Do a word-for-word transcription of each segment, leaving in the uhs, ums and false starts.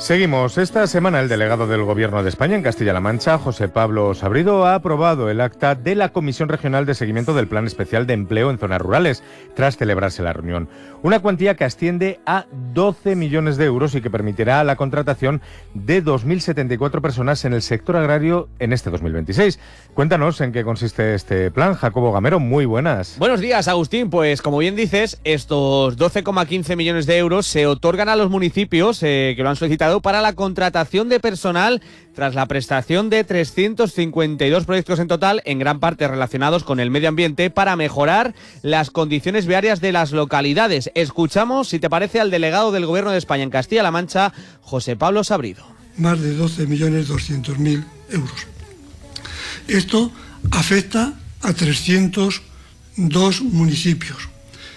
Seguimos. Esta semana el delegado del Gobierno de España en Castilla-La Mancha, José Pablo Sabrido, ha aprobado el acta de la Comisión Regional de Seguimiento del Plan Especial de Empleo en Zonas Rurales, tras celebrarse la reunión. Una cuantía que asciende a doce millones de euros y que permitirá la contratación de dos mil setenta y cuatro personas en el sector agrario en este dos mil veintiséis. Cuéntanos en qué consiste este plan. Jacobo Gamero, muy buenas. Buenos días, Agustín. Pues como bien dices, estos doce coma quince millones de euros se otorgan a los municipios eh, que lo han solicitado para la contratación de personal tras la prestación de trescientos cincuenta y dos proyectos en total, en gran parte relacionados con el medio ambiente, para mejorar las condiciones viarias de las localidades. Escuchamos, si te parece, al delegado del Gobierno de España en Castilla-La Mancha, José Pablo Sabrido. Más de doce millones doscientos mil euros. Esto afecta a trescientos dos municipios,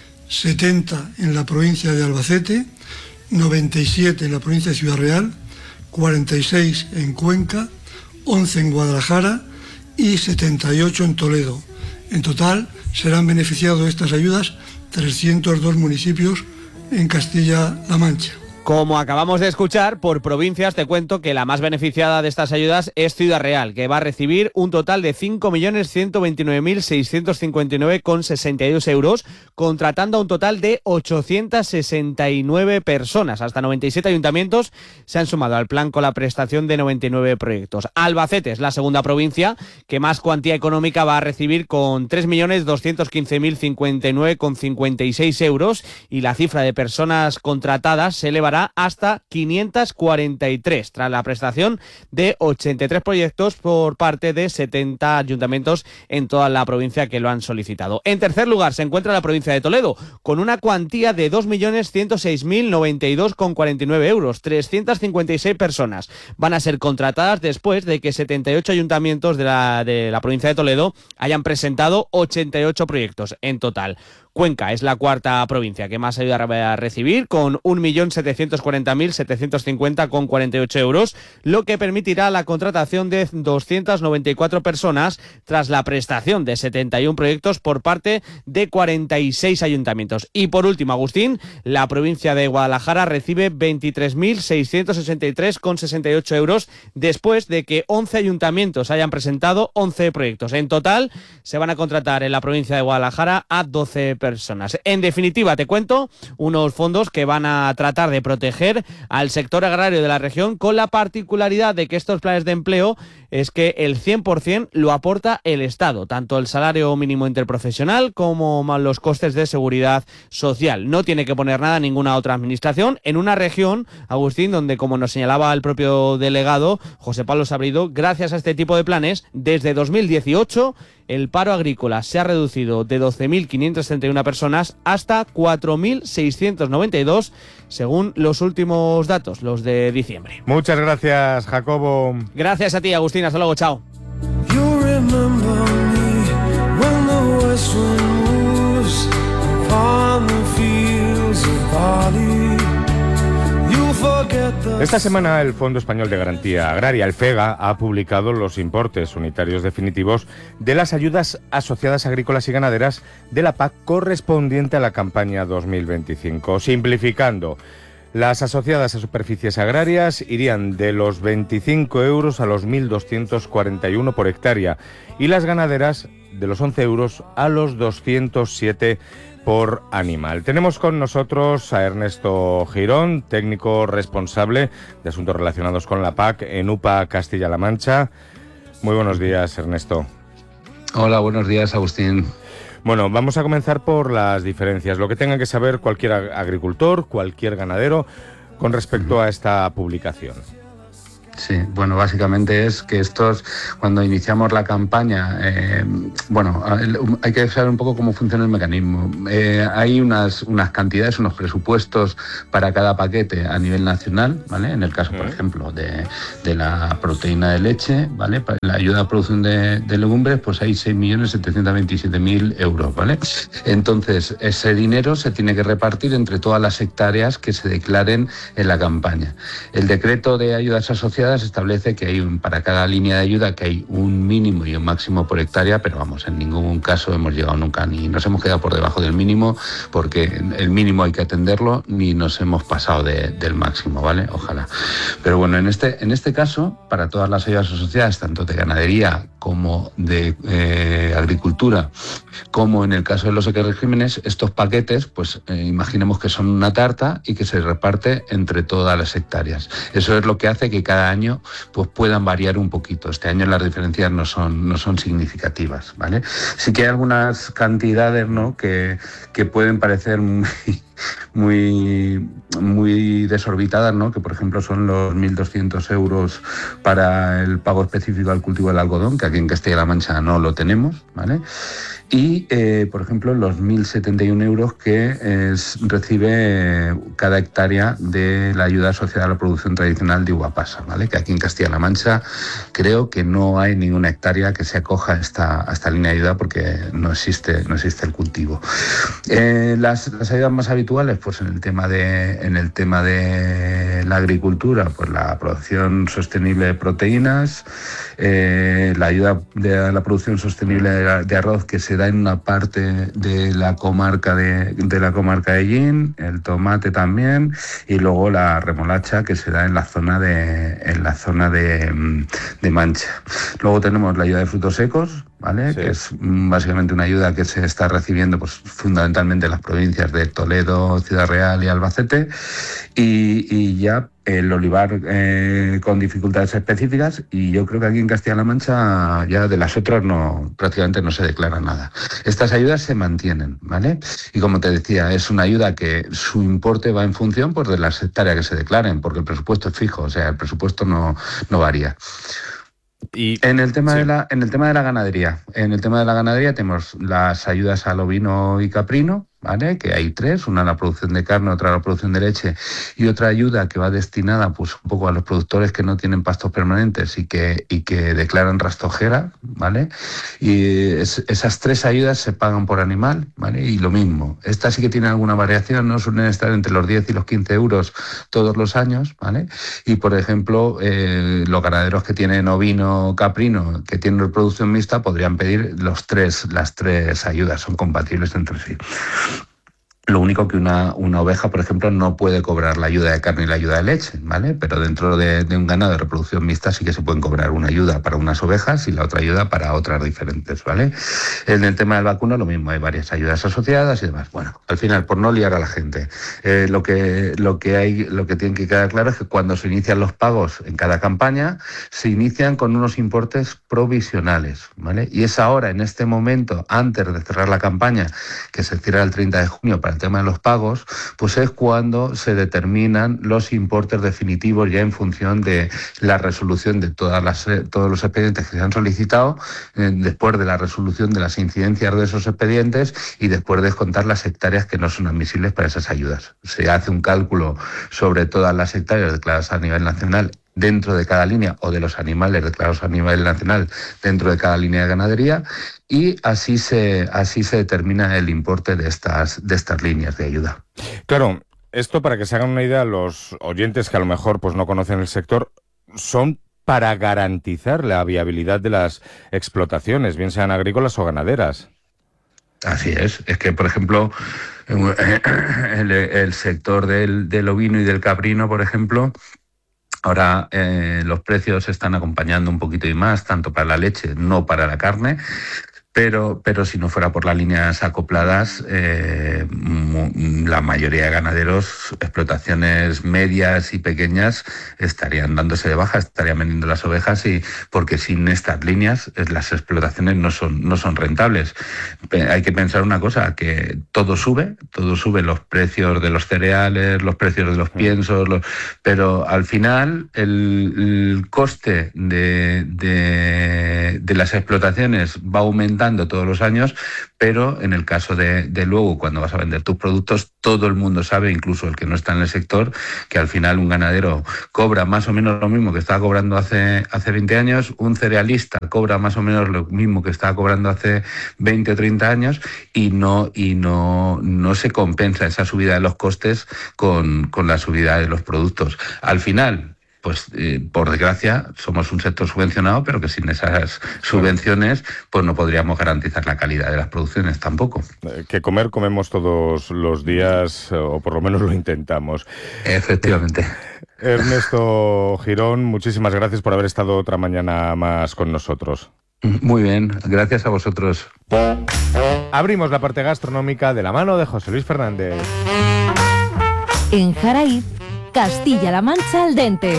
setenta en la provincia de Albacete, noventa y siete en la provincia de Ciudad Real, cuarenta y seis en Cuenca, once en Guadalajara y setenta y ocho en Toledo. En total serán beneficiados de estas ayudas trescientos dos municipios en Castilla-La Mancha. Como acabamos de escuchar, por provincias te cuento que la más beneficiada de estas ayudas es Ciudad Real, que va a recibir un total de cinco millones ciento veintinueve mil seiscientos cincuenta y nueve coma sesenta y dos euros, contratando a un total de ochocientas sesenta y nueve personas. Hasta noventa y siete ayuntamientos se han sumado al plan con la prestación de noventa y nueve proyectos. Albacete es la segunda provincia que más cuantía económica va a recibir, con tres millones doscientos quince mil cincuenta y nueve coma cincuenta y seis euros, y la cifra de personas contratadas se elevará hasta quinientas cuarenta y tres, tras la prestación de ochenta y tres proyectos por parte de setenta ayuntamientos en toda la provincia que lo han solicitado. En tercer lugar se encuentra la provincia de Toledo, con una cuantía de dos millones ciento seis mil noventa y dos coma cuarenta y nueve euros. trescientas cincuenta y seis personas van a ser contratadas después de que setenta y ocho ayuntamientos de la, de la provincia de Toledo hayan presentado ochenta y ocho proyectos en total. Cuenca es la cuarta provincia que más ayuda va a recibir, con un millón setecientos cuarenta mil setecientos cincuenta coma cuarenta y ocho euros, lo que permitirá la contratación de doscientas noventa y cuatro personas tras la prestación de setenta y uno proyectos por parte de cuarenta y seis ayuntamientos. Y por último, Agustín, la provincia de Guadalajara recibe veintitrés mil seiscientos sesenta y tres coma sesenta y ocho euros después de que once ayuntamientos hayan presentado once proyectos. En total se van a contratar en la provincia de Guadalajara a doce personas. En definitiva, te cuento, unos fondos que van a tratar de proteger al sector agrario de la región, con la particularidad de que estos planes de empleo es que el cien por ciento lo aporta el Estado, tanto el salario mínimo interprofesional como los costes de seguridad social. No tiene que poner nada ninguna otra administración en una región, Agustín, donde, como nos señalaba el propio delegado José Pablo Sabrido, gracias a este tipo de planes, desde dos mil dieciocho el paro agrícola se ha reducido de doce mil quinientas treinta y una personas hasta cuatro mil seiscientos noventa y dos, según los últimos datos, los de diciembre. Muchas gracias, Jacobo. Gracias a ti, Agustín. Hasta luego, chao. Esta semana el Fondo Español de Garantía Agraria, el FEGA, ha publicado los importes unitarios definitivos de las ayudas asociadas agrícolas y ganaderas de la P A C correspondiente a la campaña dos mil veinticinco. Simplificando, las asociadas a superficies agrarias irían de los veinticinco euros a los mil doscientos cuarenta y uno por hectárea, y las ganaderas de los once euros a los doscientos siete por animal. Tenemos con nosotros a Ernesto Girón, técnico responsable de asuntos relacionados con la P A C en U P A Castilla-La Mancha. Muy buenos días, Ernesto. Hola, buenos días, Agustín. Bueno, vamos a comenzar por las diferencias, lo que tenga que saber cualquier agricultor, cualquier ganadero, con respecto a esta publicación. Sí, bueno, básicamente es que estos, cuando iniciamos la campaña, eh, bueno, hay que saber un poco cómo funciona el mecanismo. Eh, hay unas, unas cantidades, unos presupuestos para cada paquete a nivel nacional, ¿vale? En el caso, por ejemplo, de, de la proteína de leche, ¿vale? Para la ayuda a producción de, de legumbres, pues hay seis millones setecientos veintisiete mil euros, ¿vale? Entonces, ese dinero se tiene que repartir entre todas las hectáreas que se declaren en la campaña. El decreto de ayudas asociadas asociadas establece que hay un, para cada línea de ayuda que hay un mínimo y un máximo por hectárea, pero vamos, en ningún caso hemos llegado nunca, ni nos hemos quedado por debajo del mínimo, porque el mínimo hay que atenderlo, ni nos hemos pasado de, del máximo, ¿vale? Ojalá. Pero bueno, en este, en este caso, para todas las ayudas asociadas, tanto de ganadería como de eh, agricultura, como en el caso de los ecoregímenes, estos paquetes, pues eh, imaginemos que son una tarta y que se reparte entre todas las hectáreas. Eso es lo que hace que cada año pues puedan variar un poquito. Este año las diferencias no son, no son significativas, ¿vale? Sí que hay algunas cantidades, ¿no?, que, que pueden parecer muy, muy, muy desorbitadas, ¿no?, que por ejemplo son los mil doscientos euros para el pago específico al cultivo del algodón, que aquí en Castilla-La Mancha no lo tenemos, ¿vale? Y, eh, por ejemplo, los mil setenta y uno euros que es, recibe cada hectárea de la ayuda asociada a la producción tradicional de uva pasa, ¿vale? Que aquí en Castilla-La Mancha creo que no hay ninguna hectárea que se acoja a esta, a esta línea de ayuda porque no existe, no existe el cultivo. Eh, las, las ayudas más habituales, pues en el tema de, en el tema de la agricultura, pues la producción sostenible de proteínas, eh, la ayuda de la producción sostenible de, de arroz que se da en una parte de la comarca de, de la comarca de Llín, el tomate también, y luego la remolacha que se da en la zona de en la zona de, de Mancha. Luego tenemos la ayuda de frutos secos, ¿vale? Sí. Que es básicamente una ayuda que se está recibiendo pues fundamentalmente en las provincias de Toledo, Ciudad Real y Albacete, y, y ya el olivar eh, con dificultades específicas, y yo creo que aquí en Castilla-La Mancha ya de las otras no prácticamente no se declara nada. Estas ayudas se mantienen, ¿vale? Y como te decía, es una ayuda que su importe va en función pues, de las hectáreas que se declaren, porque el presupuesto es fijo, o sea, el presupuesto no, no varía. Y, en el tema sí. de la en el tema de la ganadería, en el tema de la ganadería tenemos las ayudas al ovino y caprino, ¿vale? Que hay tres, una a la producción de carne, otra a la producción de leche y otra ayuda que va destinada pues un poco a los productores que no tienen pastos permanentes y que y que declaran rastojera, ¿vale? Y es, esas tres ayudas se pagan por animal, ¿vale? Y lo mismo, esta sí que tiene alguna variación, no suelen estar entre los diez y los quince euros todos los años, ¿vale? Y por ejemplo, eh, los ganaderos que tienen ovino caprino, que tienen reproducción mixta, podrían pedir los tres, las tres ayudas, son compatibles entre sí. Lo único que una, una oveja, por ejemplo, no puede cobrar la ayuda de carne y la ayuda de leche, ¿vale? Pero dentro de, de un ganado de reproducción mixta sí que se pueden cobrar una ayuda para unas ovejas y la otra ayuda para otras diferentes, ¿vale? En el tema del vacuno lo mismo, hay varias ayudas asociadas y demás. Bueno, al final, por no liar a la gente, eh, lo que lo que hay, lo que tiene que quedar claro es que cuando se inician los pagos en cada campaña, se inician con unos importes provisionales, ¿vale? Y es ahora, en este momento, antes de cerrar la campaña, que se cierra el treinta de junio para el tema de los pagos, pues es cuando se determinan los importes definitivos ya en función de la resolución de todas las, todos los expedientes que se han solicitado, eh, después de la resolución de las incidencias de esos expedientes y después de descontar las hectáreas que no son admisibles para esas ayudas. Se hace un cálculo sobre todas las hectáreas declaradas a nivel nacional dentro de cada línea o de los animales declarados a nivel nacional dentro de cada línea de ganadería y así se así se determina el importe de estas de estas líneas de ayuda. Claro, esto para que se hagan una idea los oyentes que a lo mejor pues no conocen el sector, son para garantizar la viabilidad de las explotaciones, bien sean agrícolas o ganaderas. Así es, es que por ejemplo el, el sector del, del ovino y del caprino, por ejemplo, ahora eh, los precios están acompañando un poquito y más, tanto para la leche, no para la carne, pero, pero si no fuera por las líneas acopladas, eh, la mayoría de ganaderos, explotaciones medias y pequeñas, estarían dándose de baja, estarían vendiendo las ovejas, y porque sin estas líneas las explotaciones no son, no son rentables. Hay que pensar una cosa, que todo sube, todo sube, los precios de los cereales, los precios de los piensos, los, pero al final el, el coste de, de, de las explotaciones va aumentando todos los años, pero en el caso de, de luego, cuando vas a vender tus productos, todo el mundo sabe, incluso el que no está en el sector, que al final un ganadero cobra más o menos lo mismo que estaba cobrando hace, hace veinte años, un cerealista cobra más o menos lo mismo que estaba cobrando hace veinte o treinta años, y no, y no, no se compensa esa subida de los costes con, con la subida de los productos. Al final, pues eh, por desgracia somos un sector subvencionado, pero que sin esas subvenciones pues no podríamos garantizar la calidad de las producciones tampoco. Que comer comemos todos los días, o por lo menos lo intentamos. Efectivamente. Ernesto Girón, muchísimas gracias por haber estado otra mañana más con nosotros. Muy bien, gracias a vosotros. Abrimos la parte gastronómica de la mano de José Luis Fernández. En Jaraíz, Castilla-La Mancha al dente.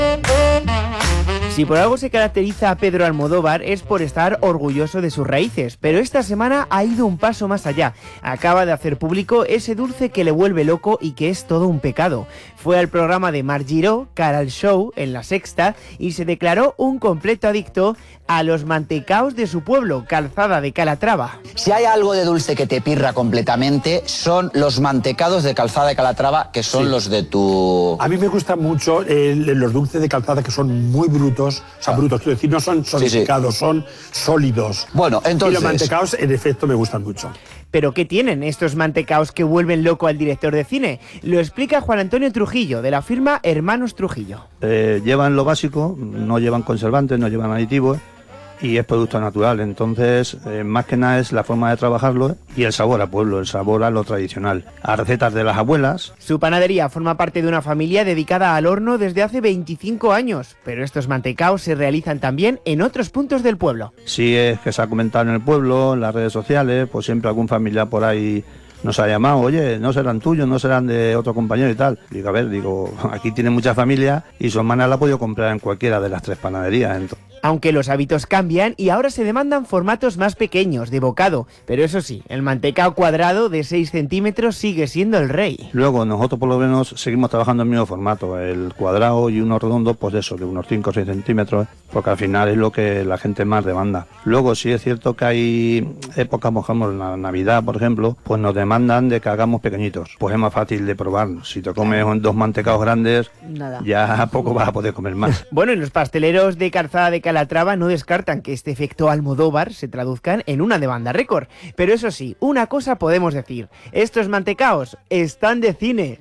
Si por algo se caracteriza a Pedro Almodóvar es por estar orgulloso de sus raíces, pero esta semana ha ido un paso más allá. Acaba de hacer público ese dulce que le vuelve loco y que es todo un pecado. Fue al programa de Mar Giró, Cara al Show, en La Sexta, y se declaró un completo adicto a los mantecaos de su pueblo, Calzada de Calatrava. Si hay algo de dulce que te pirra completamente, son los mantecados de Calzada de Calatrava, que son sí. los de tu... A mí me gustan mucho eh, los dulces de Calzada, que son muy brutos. O sea, brutos, quiero decir, no son solidificados, sí, sí. son sólidos. Bueno, entonces... Y los mantecaos, en efecto, me gustan mucho. ¿Pero qué tienen estos mantecaos que vuelven loco al director de cine? Lo explica Juan Antonio Trujillo, de la firma Hermanos Trujillo. Eh, llevan lo básico, no llevan conservantes, no llevan aditivos, y es producto natural, entonces eh, más que nada es la forma de trabajarlo y el sabor a pueblo, el sabor a lo tradicional, a recetas de las abuelas. Su panadería forma parte de una familia dedicada al horno desde hace veinticinco años, pero estos mantecaos se realizan también en otros puntos del pueblo. Sí, es que se ha comentado en el pueblo, en las redes sociales, pues siempre algún familiar por ahí nos ha llamado, oye, no serán tuyos, no serán de otro compañero y tal. Digo, a ver, digo, aquí tiene mucha familia y su hermana la ha podido comprar en cualquiera de las tres panaderías. Entonces... Aunque los hábitos cambian y ahora se demandan formatos más pequeños, de bocado. Pero eso sí, el mantecao cuadrado de seis centímetros sigue siendo el rey. Luego nosotros por lo menos seguimos trabajando en el mismo formato, el cuadrado y uno redondo, pues eso, de unos cinco o seis centímetros, porque al final es lo que la gente más demanda. Luego sí es cierto que hay épocas, por ejemplo, en la Navidad, por ejemplo, pues nos demandan de que hagamos pequeñitos. Pues es más fácil de probar. Si te comes dos mantecaos grandes, nada, ya poco vas a poder comer más. Bueno, y los pasteleros de Calzada de Calatrava no descartan que este efecto Almodóvar se traduzcan en una demanda récord. Pero eso sí, una cosa podemos decir, estos mantecaos están de cine.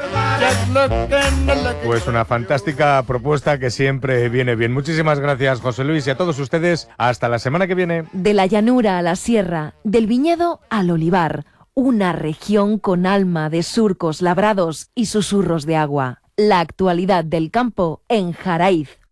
Pues una fantástica propuesta que siempre viene bien. Muchísimas gracias, José Luis, y a todos ustedes. Hasta la semana que viene. De la llanura a la sierra, del viñedo al olivar, una región con alma de surcos labrados y susurros de agua. La actualidad del campo en Jaraíz.